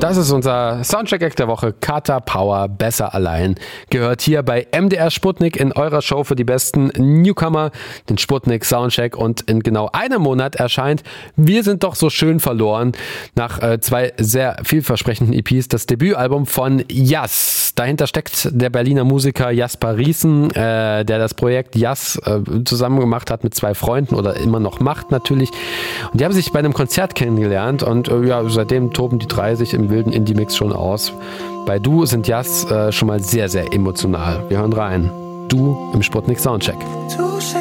Das ist unser Soundcheck-Act der Woche. Kata Power, besser allein. Gehört hier bei MDR Sputnik in eurer Show für die besten Newcomer, den Sputnik Soundcheck. Und in genau einem Monat erscheint Wir sind doch so schön verloren. Nach 2 sehr vielversprechenden EPs das Debütalbum von Yass. Dahinter steckt der Berliner Musiker Jasper Riesen, der das Projekt Yass zusammen gemacht hat mit 2 Freunden oder immer noch macht natürlich. Und die haben sich bei einem Konzert kennengelernt und seitdem toben die 3 sich im wilden Indie-Mix schon aus. Bei Du sind Yass schon mal sehr, sehr emotional. Wir hören rein. Du im Sputnik Soundcheck. Du